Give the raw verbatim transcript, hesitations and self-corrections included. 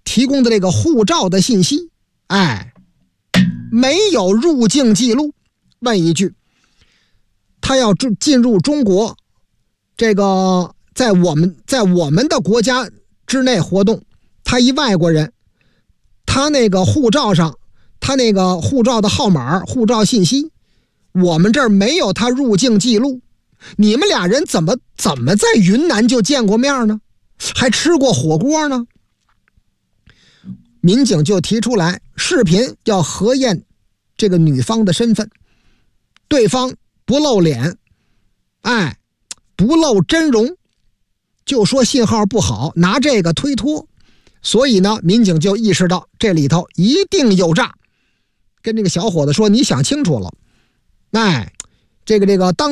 提供的这个护照的信息，哎，没有入境记录。问一句，他要进入中国，这个在我们在我们的国家之内活动，他一外国人，他那个护照上，他那个护照的号码、护照信息，我们这儿没有他入境记录。你们俩人怎么怎么在云南就见过面呢？还吃过火锅呢？民警就提出来，视频要核验这个女方的身份，对方不露脸，哎，不露真容，就说信号不好，拿这个推脱。所以呢，民警就意识到这里头一定有诈，跟这个小伙子说，你想清楚了，哎，这个这个当